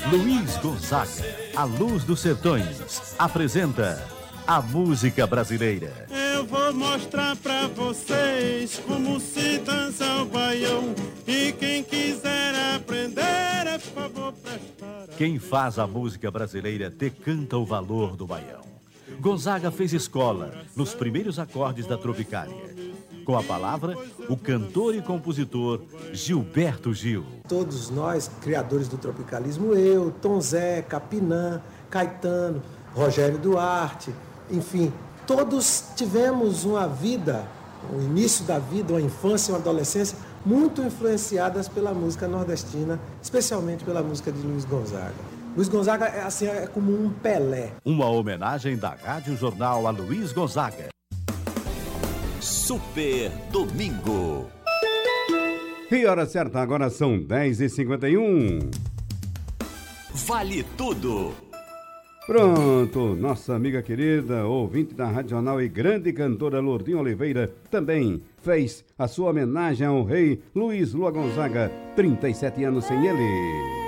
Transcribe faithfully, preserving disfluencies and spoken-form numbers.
Luiz Gonzaga, a luz dos sertões, apresenta a música brasileira. Eu vou mostrar pra vocês como se dança o baião. E quem quiser aprender, é favor prestar. Quem faz a música brasileira decanta o valor do baião. Gonzaga fez escola nos primeiros acordes da Tropicália. Com a palavra, o cantor e compositor Gilberto Gil. Todos nós, criadores do tropicalismo, eu, Tom Zé, Capinã, Caetano, Rogério Duarte, enfim, todos tivemos uma vida, o início da vida, uma infância, uma adolescência, muito influenciadas pela música nordestina, especialmente pela música de Luiz Gonzaga. Luiz Gonzaga é, assim, é como um Pelé. Uma homenagem da Rádio Jornal a Luiz Gonzaga. Super Domingo. E hora certa, agora são dez e cinquenta e um. Vale tudo. Pronto, nossa amiga querida, ouvinte da Rádio Jornal e grande cantora Lourdinha Oliveira, também fez a sua homenagem ao rei Luiz Lua Gonzaga, trinta e sete anos sem ele.